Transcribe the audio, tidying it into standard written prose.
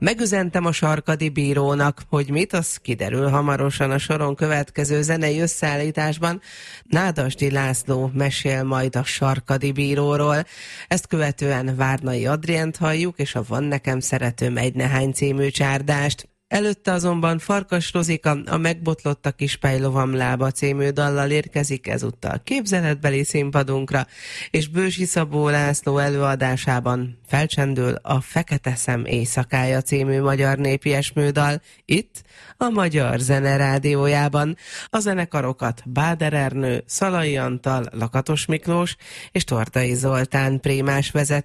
Megüzentem a Sarkadi bírónak, hogy mit, az kiderül hamarosan a soron következő zenei összeállításban. Nádasdy László mesél majd a Sarkadi bíróról. Ezt követően Várnai Adrient halljuk, és a Van nekem szeretőm egy nehány című csárdást. Előtte azonban Farkas Rozika a Megbotlott a kispálylovam lába című dallal érkezik ezúttal képzeletbeli színpadunkra, és Bősi Szabó László előadásában felcsendül a Fekete szem éjszakája című magyar népi esmődal, itt a Magyar Zene Rádiójában. A zenekarokat Báder Ernő, Szalai Antal, Lakatos Miklós és Tordai Zoltán Prémás vezet.